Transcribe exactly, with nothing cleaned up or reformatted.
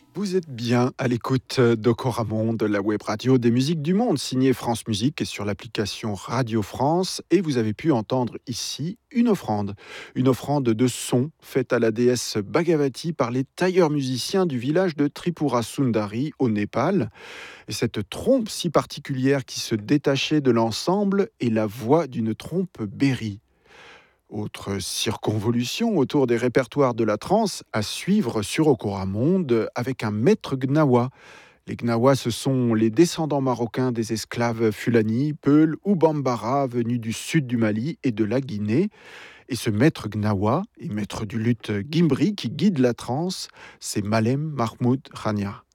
Vous êtes bien à l'écoute d'Ocoramonde, la web radio des musiques du monde, signée France Musique et sur l'application Radio France. Et vous avez pu entendre ici une offrande. Une offrande de son faite à la déesse Bhagavati par les tailleurs musiciens du village de Tripura Sundari au Népal. Et cette trompe si particulière qui se détachait de l'ensemble est la voix d'une trompe berry. Autre circonvolution autour des répertoires de la trance à suivre sur Ocoramonde avec un maître gnawa. Les gnawas, ce sont les descendants marocains des esclaves Fulani, Peul ou Bambara venus du sud du Mali et de la Guinée. Et ce maître gnawa et maître du luth Gimbri qui guide la trance, c'est Malem Mahmoud Rania.